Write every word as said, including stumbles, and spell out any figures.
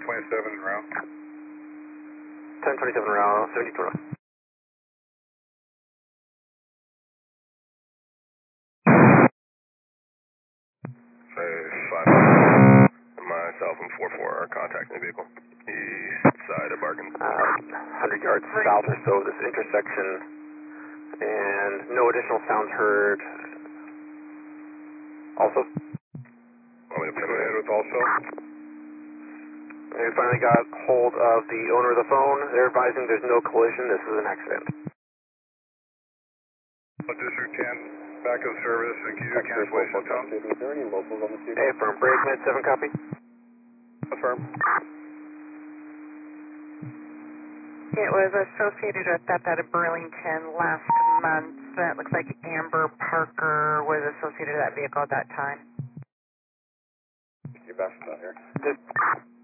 twenty-seven en route. ten twenty-seven route, seventy-two. Say five. Myself and four four are contacting the vehicle. East side of Bargain. Uh, one hundred yards south or so of this intersection, and no additional sounds heard. Also, Want me to put Go ahead with also. we finally got hold of the owner of the phone. They're advising there's no collision. This is an accident. District ten, back of service, and can you do a cancellation tone? Hey, from Break Med seven, copy. Affirm. It was associated with theft out of Burlington last month. That looks like Amber Parker was associated with that vehicle at that time. Your best out here. Did,